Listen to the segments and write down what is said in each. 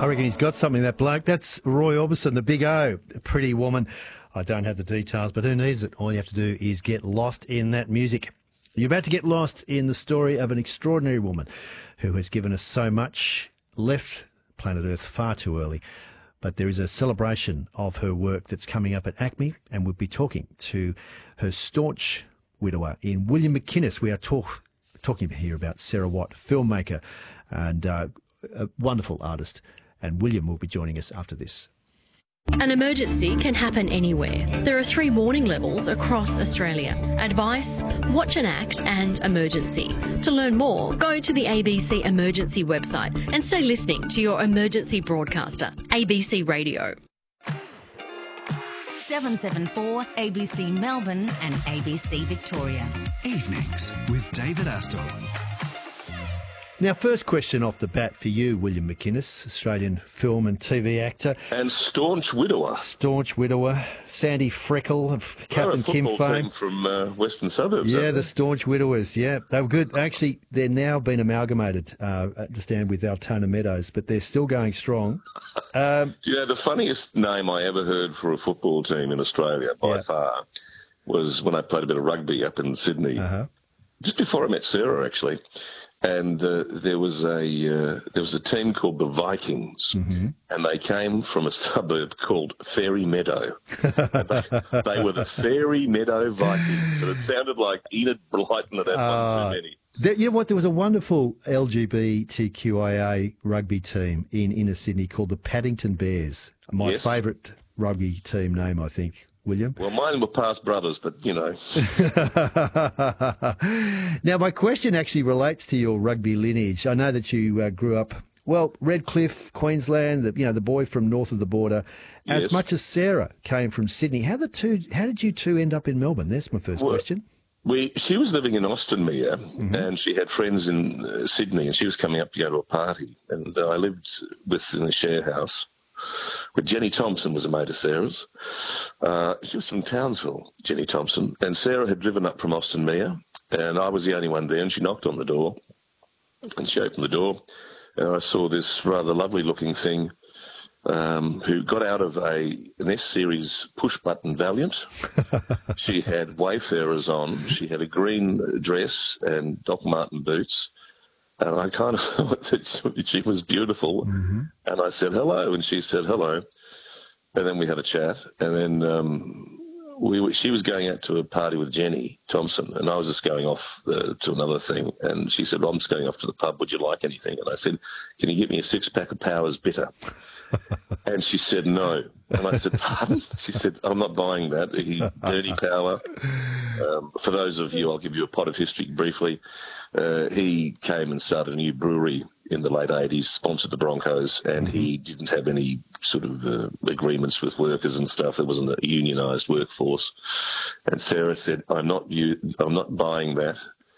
I reckon he's got something, that bloke. That's Roy Orbison, the Big O, Pretty Woman. I don't have the details, but who needs it? All you have to do is get lost in that music. You're about to get lost in the story of an extraordinary woman who has given us so much, left planet Earth far too early. But there is a celebration of her work that's coming up at ACME, and we'll be talking to her staunch widower in William McInnes. We are talking here about Sarah Watt, filmmaker and a wonderful artist. And William will be joining us after this. An emergency can happen anywhere. There are 3 warning levels across Australia: advice, watch and act, and emergency. To learn more, go to the ABC Emergency website and stay listening to your emergency broadcaster, ABC Radio. 774 ABC Melbourne and ABC Victoria. Evenings with David Astle. Now, first question off the bat for you, William McInnes, Australian film and TV actor. And staunch widower. Staunch widower. Sandy Freckle of Kath and Kim fame. From Western Suburbs. Yeah, the staunch widowers, yeah. They were good. Actually, they're now been amalgamated, I understand, with Altona Meadows, but they're still going strong. The funniest name I ever heard for a football team in Australia, by far, was when I played a bit of rugby up in Sydney. Just before I met Sarah, actually. And there was a team called the Vikings, and they came from a suburb called Fairy Meadow. They were the Fairy Meadow Vikings, and it sounded like Enid Blyton had had one too many. You know what? There was a wonderful LGBTQIA rugby team in inner Sydney called the Paddington Bears. My favourite rugby team name, I think. William? Well, mine were past brothers, but, you know. Now, my question actually relates to your rugby lineage. I know that you grew up, well, Redcliffe, Queensland, the boy from north of the border, as much as Sarah came from Sydney. How did you two end up in Melbourne? That's my first question. She was living in Austinmere, and she had friends in Sydney, and she was coming up to go to a party. And I lived in a share house with Jenny Thompson, was a mate of Sarah's. She was from Townsville, Jenny Thompson, and Sarah had driven up from Austinmere, and I was the only one there, and she knocked on the door, and she opened the door, and I saw this rather lovely-looking thing who got out of an S-Series push-button Valiant. She had Wayfarers on. She had a green dress and Doc Marten boots. And I kind of thought that she was beautiful. And I said, hello. And she said, hello. And then we had a chat. And then she was going out to a party with Jenny Thompson. And I was just going off to another thing. And she said, well, I'm just going off to the pub. Would you like anything? And I said, can you get me a 6-pack of Powers Bitter? And she said, no. And I said, pardon? She said, I'm not buying that. Dirty Power. For those of you, I'll give you a pot of history briefly. He came and started a new brewery in the late 80s, sponsored the Broncos, and he didn't have any sort of agreements with workers and stuff. It wasn't a unionised workforce. And Sarah said, I'm not buying that.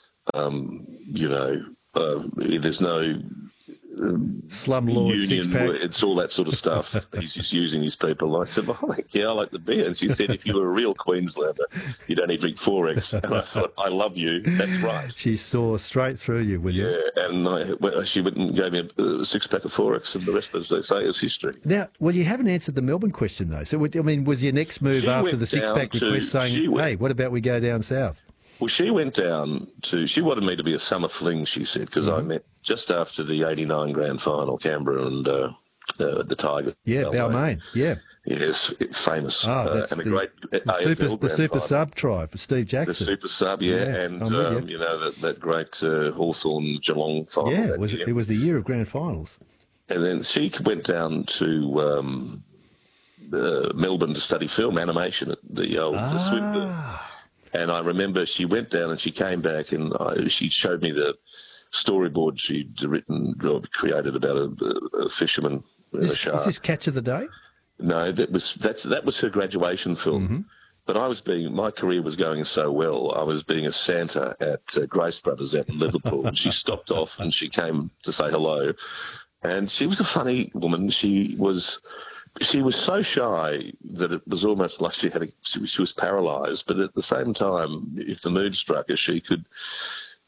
There's no slumlord union, 6-pack. It's all that sort of stuff. He's just using his people. And I said, well, I like the beer. And she said, if you were a real Queenslander, you'd only drink 4X. And I thought, I love you. That's right. She saw straight through you, William. Yeah, and she went and gave me a 6-pack of 4X, and the rest, as they say, is history. Now, well, you haven't answered the Melbourne question, though. So, I mean, was your next move after the 6-pack request saying, hey, what about we go down south? Well, she went down she wanted me to be a summer fling, she said, because I met just after the 89 grand final, Canberra and the Tigers. Yeah, Balmain, yeah. Yes, famous. That's and a great the super sub try for Steve Jackson. The super sub, and that great Hawthorn Geelong final. Yeah, it was the year of grand finals. And then she went down to Melbourne to study film animation at the old Swinburne. And I remember she went down and she came back and she showed me the storyboard she'd created about a fisherman and a shark. Is this Catch of the Day? No, that was her graduation film. But my career was going so well. I was being a Santa at Grace Brothers out in Liverpool. And she stopped off and she came to say hello. And she was a funny woman. She was so shy that it was almost like she was paralysed. But at the same time, if the mood struck her, she could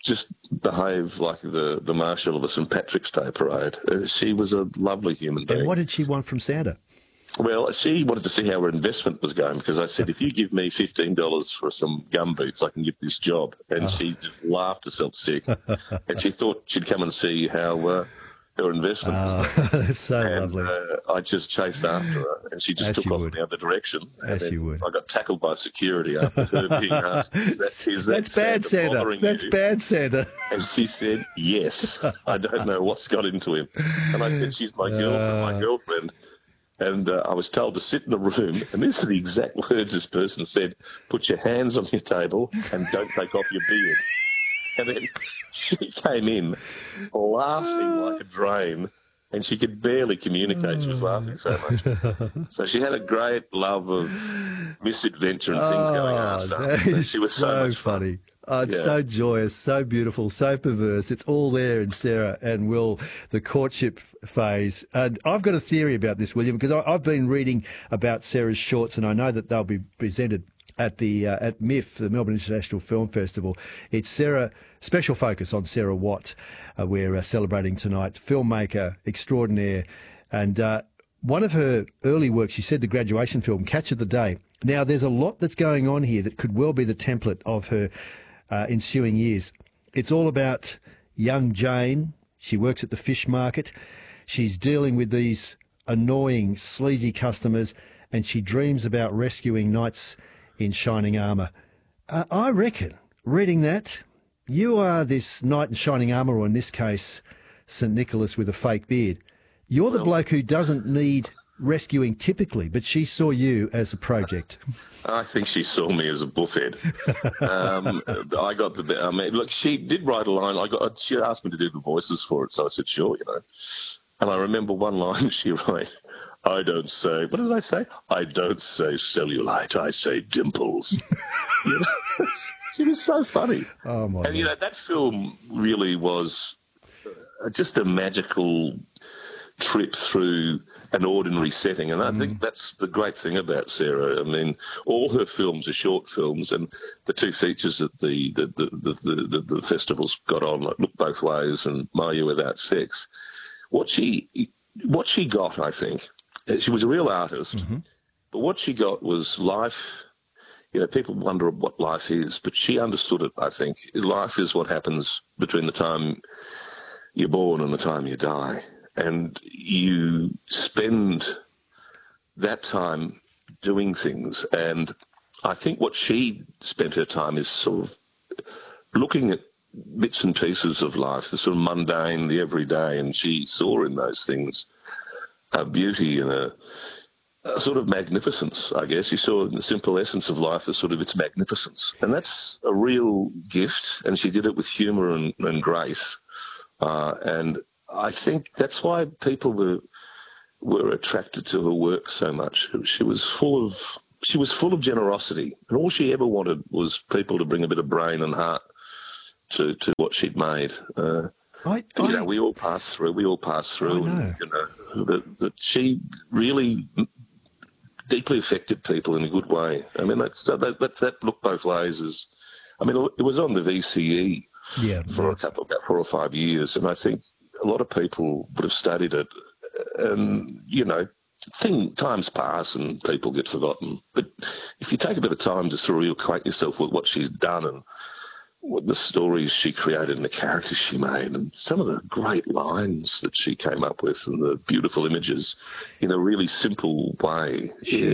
just behave like the marshal of a St. Patrick's Day parade. She was a lovely human being. And what did she want from Santa? Well, she wanted to see how her investment was going because I said, if you give me $15 for some gum boots, I can get this job. And she just laughed herself sick. And she thought she'd come and see how her investment was going. That's so lovely. I just chased after her, and she just took off in the other direction. As you would. I got tackled by security after her being asked, That's bad, Santa. That's bad, Santa. And she said, yes. I don't know what's got into him. And I said, she's my girlfriend. And I was told to sit in a room, and these are the exact words this person said, put your hands on your table and don't take off your beard. And then she came in laughing like a drain, and she could barely communicate. She was laughing so much. So she had a great love of misadventure and things going on. She was so much funny. Oh, it's so joyous, so beautiful, so perverse. It's all there in Sarah and Will, the courtship phase. And I've got a theory about this, William, because I've been reading about Sarah's shorts, and I know that they'll be presented at the at MIF, the Melbourne International Film Festival. It's Sarah, special focus on Sarah Watt. We're celebrating tonight, filmmaker extraordinaire. And one of her early works, she said the graduation film, Catch of the Day. Now, there's a lot that's going on here that could well be the template of her ensuing years. It's all about young Jane. She works at the fish market. She's dealing with these annoying, sleazy customers, and she dreams about rescuing knights in shining armour. I reckon, reading that, you are this knight in shining armour, or in this case, St. Nicholas with a fake beard. You're the bloke who doesn't need rescuing typically, but she saw you as a project. I think she saw me as a buffhead. I got the. I mean, look, she did write a line. She asked me to do the voices for it, so I said sure, you know. And I remember one line she wrote. I don't say. What did I say? I don't say cellulite. I say dimples. You know, she was so funny. Oh my! And you know, that film really was just a magical trip through an ordinary setting, and I think that's the great thing about Sarah. I mean, all her films are short films, and the two features that the festivals got on, like Look Both Ways and My Year Without Sex. What she got, I think, she was a real artist, but what she got was life. You know, people wonder what life is, but she understood it, I think. Life is what happens between the time you're born and the time you die. And you spend that time doing things. And I think what she spent her time is sort of looking at bits and pieces of life, the sort of mundane, the everyday, and she saw in those things a beauty and a sort of magnificence, I guess. You saw in the simple essence of life, the sort of its magnificence. And that's a real gift, and she did it with humour and grace. And I think that's why people were attracted to her work so much. She was full of generosity, and all she ever wanted was people to bring a bit of brain and heart to what she'd made. We all pass through. And, you know, that she really deeply affected people in a good way. I mean, that Look Both Ways is. I mean, it was on the VCE for about 4 or 5 years, and I think a lot of people would have studied it, and, you know, times pass and people get forgotten. But if you take a bit of time to sort of reacquaint yourself with what she's done and what the stories she created and the characters she made and some of the great lines that she came up with and the beautiful images in a really simple way,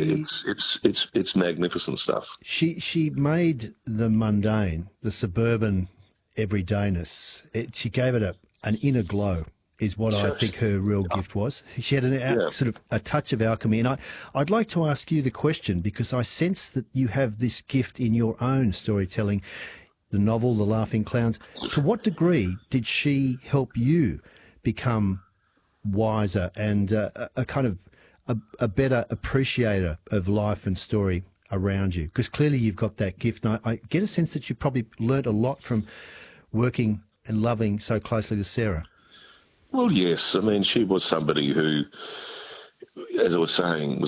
it's magnificent stuff. She made the mundane, the suburban everydayness. She gave it an inner glow, is what I think her real gift was. She had sort of a touch of alchemy. And I'd like to ask you the question, because I sense that you have this gift in your own storytelling, the novel, The Laughing Clowns. To what degree did she help you become wiser and a kind of a better appreciator of life and story around you? Because clearly you've got that gift. And I get a sense that you probably learnt a lot from working and loving so closely to Sarah. Well, yes. I mean, she was somebody who as I was saying,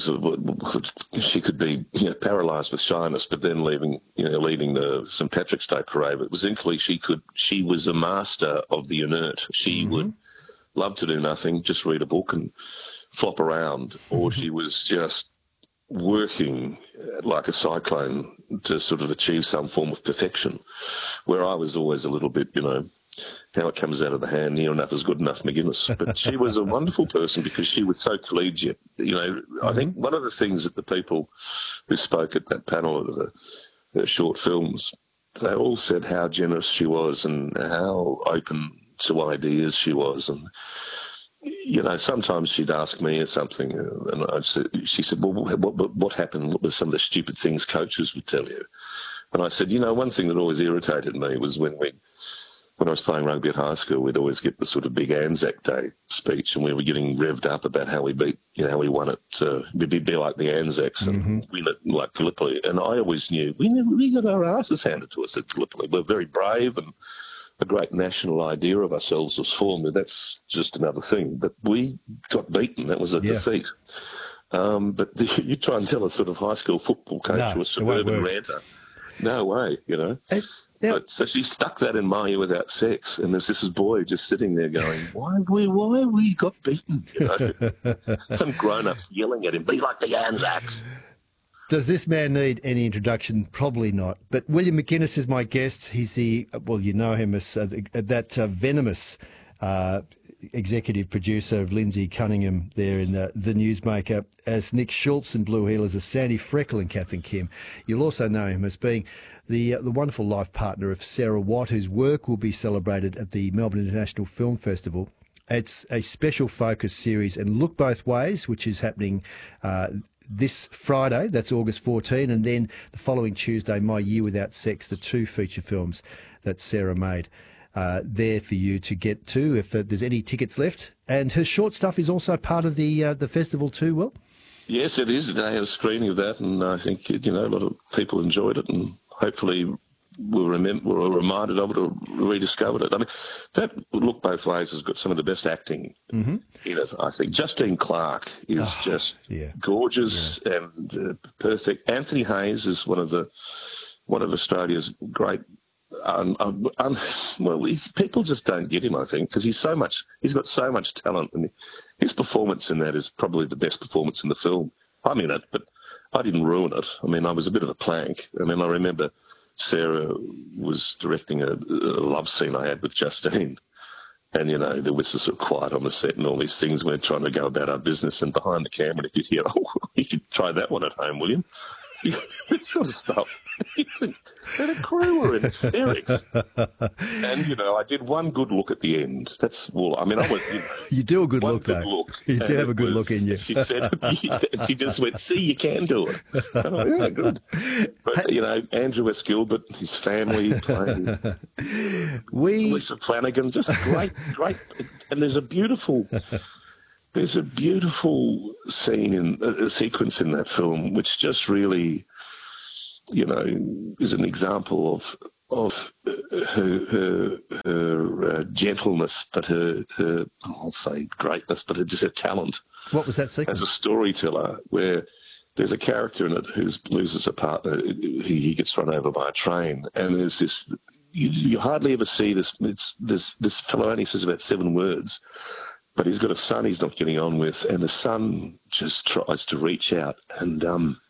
she could be paralysed with shyness, but then leading the St Patrick's Day parade. But it was simply she was a master of the inert. She would love to do nothing, just read a book and flop around, or she was just working like a cyclone to sort of achieve some form of perfection, where I was always a little bit, how it comes out of the hand, near enough is good enough, McGuinness. But she was a wonderful person because she was so collegiate. I think one of the things that the people who spoke at that panel of the short films, they all said how generous she was and how open to ideas she was. And sometimes she'd ask me or something, and she said, well, what happened? What were some of the stupid things coaches would tell you? And I said, one thing that always irritated me was when I was playing rugby at high school, we'd always get the sort of big Anzac Day speech, and we were getting revved up about how we beat, how we won it. We'd be like the Anzacs and win it like Gallipoli. And I always knew we got our asses handed to us at Gallipoli. We're very brave, and a great national idea of ourselves was formed. That's just another thing. But we got beaten. That was a defeat. But you try and tell a sort of high school football coach or a suburban ranter, no way, But, so she stuck that in my ear without sex, and there's this boy just sitting there going, why we got beaten? Some grown-ups yelling at him, be like the Anzacs. Does this man need any introduction? Probably not. But William McGuinness is my guest. He's you know him as that venomous executive producer of Lindsay Cunningham there in The Newsmaker, as Nick Schultz in Blue Heelers, as Sandy Freckle in Kath and Kim. You'll also know him as being the wonderful life partner of Sarah Watt, whose work will be celebrated at the Melbourne International Film Festival. It's a special focus series, and Look Both Ways, which is happening this Friday, that's August 14, and then the following Tuesday, My Year Without Sex, the two feature films that Sarah made. There for you to get to if there's any tickets left. And her short stuff is also part of the festival too, Will? Yes, it is. They have a screening of that, and I think a lot of people enjoyed it, and hopefully we're reminded of it or rediscovered it. I mean, that Look Both Ways has got some of the best acting in it, I think. Justine Clark is just gorgeous and perfect. Anthony Hayes is one of Australia's great. People just don't get him, I think, because he's got so much talent, and his performance in that is probably the best performance in the film. I'm in it, but I didn't ruin it. I mean, I was a bit of a plank. I mean, I remember Sarah was directing a love scene I had with Justine, and, there was sort of quiet on the set and all these things. We're trying to go about our business, and behind the camera, if you hear, you could try that one at home, William. That sort of stuff. And the crew were in hysterics. And, I did one good look at the end. That's all. I mean, I was. You do a good look, though. You do have a good look in you. She said, she just went, see, you can do it. And I went, yeah, good. But, Andrew S. Gilbert, his family playing. Lisa Flanagan, just great. And there's a beautiful scene a sequence in that film which just really, is an example of her gentleness, but her I'll say greatness, but her talent. What was that sequence? As a storyteller, where there's a character in it who loses a partner. He gets run over by a train, and there's this. You hardly ever see this. This fellow only says about 7 words. But he's got a son he's not getting on with, and the son just tries to reach out and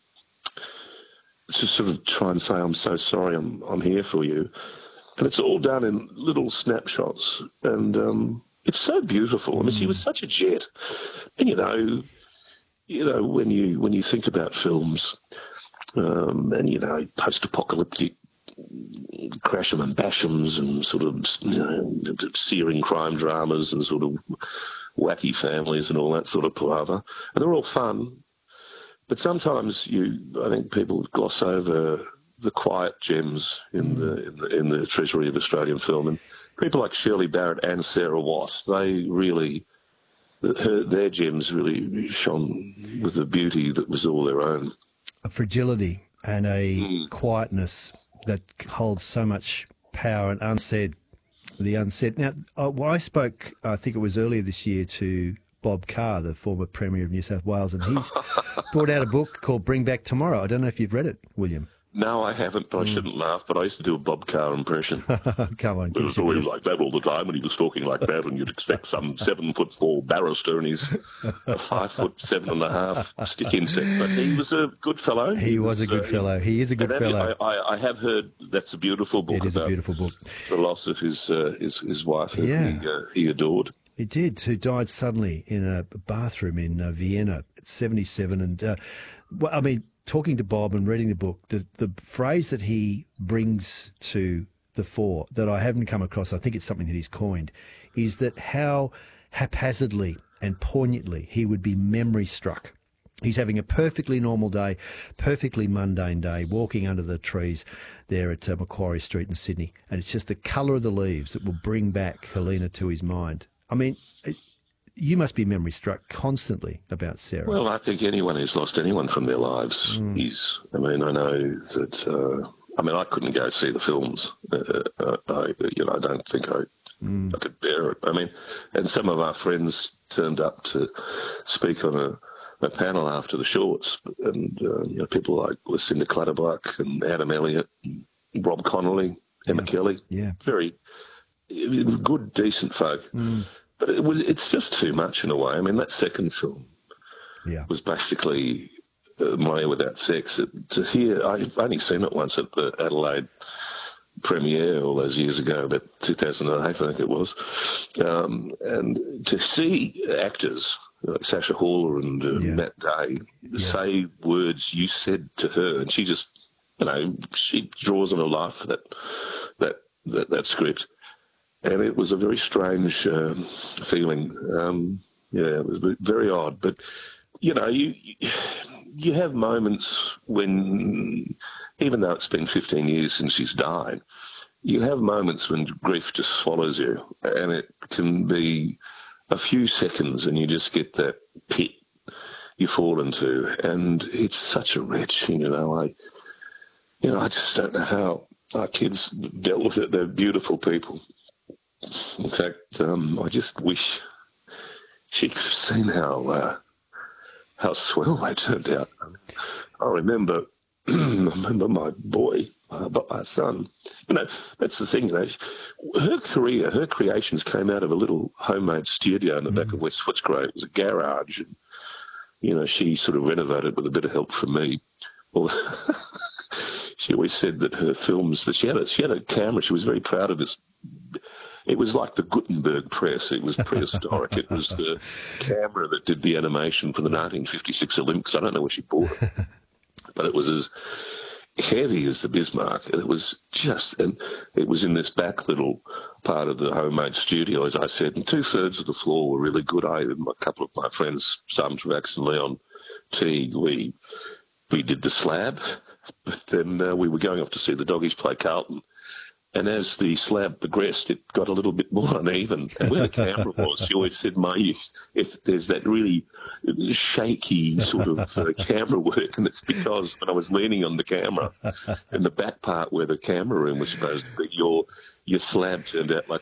just sort of try and say, I'm so sorry, I'm here for you. And it's all done in little snapshots, and it's so beautiful. I mean, she was such a jet. And, when you think about films and, post-apocalyptic Crash'em and Bash'ems and sort of searing crime dramas and sort of wacky families and all that sort of palaver, and they're all fun. But sometimes I think people gloss over the quiet gems in the treasury of Australian film, and people like Shirley Barrett and Sarah Watt, they really, their gems really shone with a beauty that was all their own. A fragility and a quietness that holds so much power and the unsaid. Now, I spoke, I think it was earlier this year, to Bob Carr, the former Premier of New South Wales, and he's brought out a book called Bring Back Tomorrow. I don't know if you've read it, William. No, I haven't, but I shouldn't laugh. But I used to do a Bob Carr impression. Come on. It was always like that all the time, and he was talking like that, and you'd expect some 7'4" barrister, and he's a 5'7.5" stick insect. But he was a good fellow. He was a good fellow. He is a good fellow. I have heard that's a beautiful book. It is a beautiful book. The loss of his wife, who he adored. He did, who died suddenly in a bathroom in Vienna at 77. And, well, I mean, talking to Bob and reading the book, the phrase that he brings to the fore that I haven't come across, I think it's something that he's coined, is that how haphazardly and poignantly he would be memory struck. He's having a perfectly normal day, perfectly mundane day, walking under the trees there at Macquarie Street in Sydney, and it's just the colour of the leaves that will bring back Helena to his mind. I mean, you must be memory struck constantly about Sarah. Well, I think anyone who's lost anyone from their lives is. I mean, I know that. I couldn't go see the films. I don't think I could bear it. I mean, and some of our friends turned up to speak on a panel after the shorts, and people like Lucinda Clutterbuck and Adam Elliott, and Rob Connolly, Emma Kelly. Yeah, very good, decent folk. But it's just too much in a way. I mean, that second film was basically My Without Sex. To hear, I've only seen it once at the Adelaide premiere all those years ago, about 2008, I think it was. And to see actors like Sasha Haller and Matt Day say words you said to her, and she just, she draws on her life for that script. And it was a very strange feeling. It was very odd. But, you have moments when, even though it's been 15 years since she's died, you have moments when grief just swallows you. And it can be a few seconds and you just get that pit you fall into. And it's such a wrench, I just don't know how our kids dealt with it. They're beautiful people. In fact, I just wish she could have seen how swell they turned out. I remember my boy, my son. That's the thing. Her career, her creations came out of a little homemade studio in the back of West Footscray. It was a garage, and she sort of renovated with a bit of help from me. Well, she always said that her films, that she had a camera. She was very proud of this. It was like the Gutenberg press. It was prehistoric. It was the camera that did the animation for the 1956 Olympics. I don't know where she bought it, but it was as heavy as the Bismarck. And it was in this back little part of the homemade studio, as I said, and 2/3 of the floor were really good. I and a couple of my friends, Sam Travax and Leon Teague, we did the slab, but then we were going off to see the Doggies play Carlton. And as the slab progressed, it got a little bit more uneven. And where the camera was, she always said, if there's that really shaky sort of camera work, and it's because when I was leaning on the camera in the back part where the camera room was supposed to be, your slab turned out like